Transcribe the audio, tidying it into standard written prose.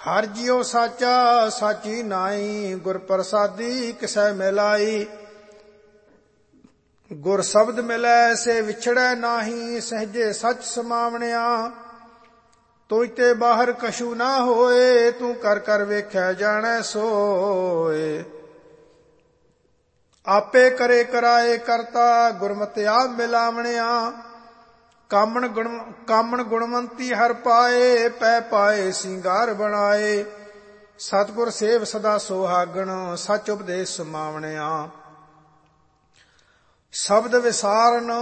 ਹਰਿ ਜਿਉ ਸਾਚਾ ਸਾਚੀ ਨਾਈ, ਗੁਰ ਪ੍ਰਸਾਦੀ ਕਿਸੈ ਮਿਲਾਈ। ਗੁਰ ਸ਼ਬਦ ਮਿਲੈ ਸੇ ਵਿਛੜੈ ਨਾਹੀ, ਸਹਜੇ ਸਚ ਸਮਾਵਣਿਆ। ਤੁਝ ਤੇ ਬਾਹਰ ਕਛੂ ਨਾ ਹੋਏ, ਤੂੰ ਕਰ ਕਰ ਵੇਖੈ ਜਾਣੈ ਸੋਏ। ਆਪੇ ਕਰੇ ਕਰਾਏ ਕਰਤਾ, ਗੁਰਮਤਿ ਆਪ ਮਿਲਾਵਣਿਆ। ਕਾਮਣ ਗੁਣਵੰਤੀ ਹਰ ਪਾਏ, ਪੈ ਪਾਏ ਸਿੰਗਾਰ ਬਣਾਏ। ਸਤਿਗੁਰ ਸੇਵ ਸਦਾ ਸੁਹਾਗਣ, ਸਚ ਉਪਦੇਸ਼ ਸਮਾਵਣਿਆ। ਸ਼ਬਦ ਵਿਸਾਰਨ